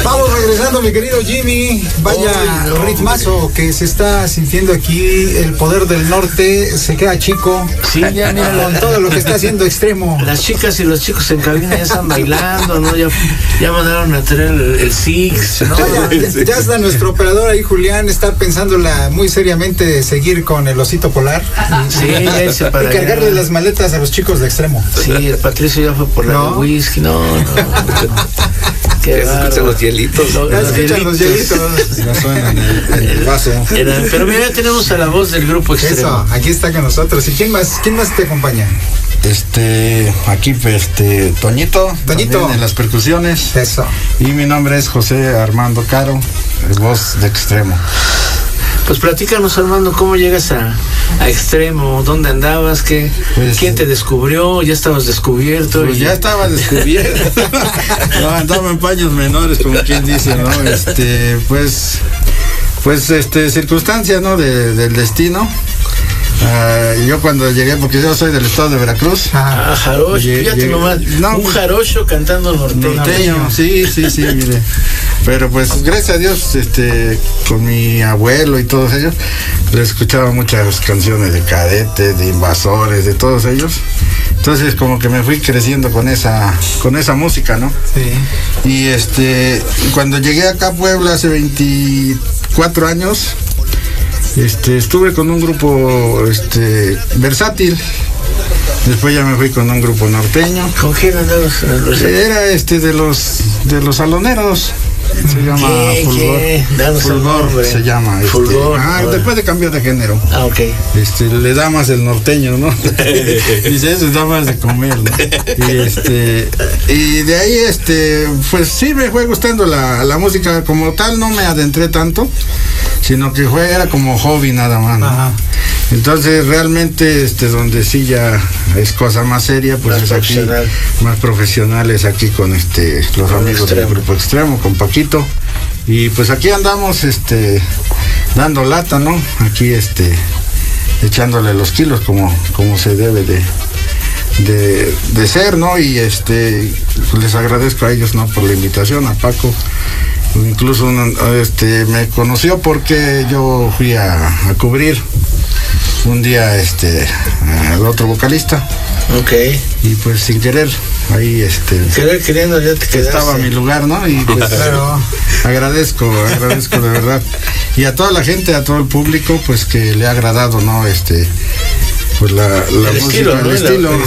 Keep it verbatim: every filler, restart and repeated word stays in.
Vamos regresando, mi querido Jimmy. Vaya oh, ritmazo que se está sintiendo aquí. El poder del norte se queda chico. Sí, ya mira, con todo lo que está haciendo Extremo. Las chicas y los chicos en cabina ya están bailando, ¿no? Ya, ya mandaron a traer el, el Six, ¿no? Ya, ya, ya está nuestro operador ahí, Julián, está pensándola muy seriamente seguir con el osito polar. Sí, ya hice para y cargarle allá las maletas a los chicos de Extremo. Sí, el Patricio ya fue por la ¿No? de whisky. No, no. Que se escuchan los hielitos. Los, los, escuchan los hielitos. No suenan en el, en el vaso. Era, pero mira, ya tenemos a la voz del grupo Extremo. Eso, aquí está con nosotros. ¿Y quién más, quién más te acompaña? Este, aquí, este, Toñito. Toñito. En las percusiones. Eso. Y mi nombre es José Armando Caro, voz de Extremo. Pues platícanos, Armando, ¿cómo llegas a, a Extremo? ¿Dónde andabas? ¿Qué, pues, ¿Quién te descubrió? ¿Ya estabas descubierto? Pues y... ya estaba descubierto. No, andaba en paños menores, como quien dice, ¿no? Este, pues, pues, este, circunstancia, ¿no? De, del destino. Uh, yo cuando llegué, porque yo soy del estado de Veracruz. Ah, jarocho, fíjate nomás, no, un jarocho cantando norteño. Norteño, sí, sí, sí, mire. Pero pues gracias a Dios, este, con mi abuelo y todos ellos, les escuchaba muchas canciones de Cadete, de Invasores, de todos ellos. Entonces como que me fui creciendo con esa, con esa música, ¿no? Sí. Y este, cuando llegué acá a Puebla hace veinticuatro años, Este, estuve con un grupo este, versátil. Después ya me fui con un grupo norteño. ¿Con quién andabas? Era este de los de los saloneros. Se llama ¿Qué, Fulgor. ¿qué? Fulgor se llama. Este, Fulgor. Ah, después de cambiar de género. Ah, ok. Este, le da más el norteño, ¿no? Dice, eso da más de comer, ¿no? Y este, y de ahí, este, pues sí me fue gustando la, la música como tal, no me adentré tanto, sino que fue, era como hobby nada más, ¿no? Ajá. Entonces realmente este donde sí ya es cosa más seria, pues más es aquí más profesionales aquí con este los con amigos extremo. Del grupo Extremo, con Paquito, y pues aquí andamos este dando lata, ¿no? Aquí este echándole los kilos como, como se debe de, de, de ser, ¿no? Y este pues les agradezco a ellos, ¿no? Por la invitación, a Paco. Incluso este me conoció porque yo fui a, a cubrir un día este al otro vocalista. Ok. Y pues sin querer ahí este querer queriendo ya te quedaste. Estaba mi lugar, ¿no? Y pues claro, agradezco, agradezco de verdad. Y a toda la gente, a todo el público, pues que le ha agradado, ¿no? Este pues la, la el música, estilo, ¿no? el estilo, el